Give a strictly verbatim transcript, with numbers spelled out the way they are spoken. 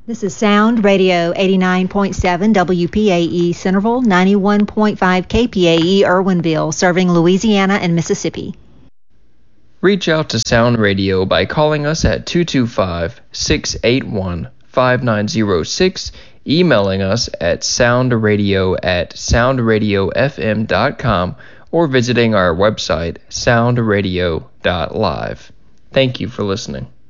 This is Sound Radio eighty-nine point seven W P A E Centerville, ninety-one point five K P A E Irwinville, serving Louisiana and Mississippi. Reach out to Sound Radio by calling us at two two five, six eight one, five nine zero six, emailing us at soundradio at soundradiofm dot com, or visiting our website, soundradio dot live. Thank you for listening.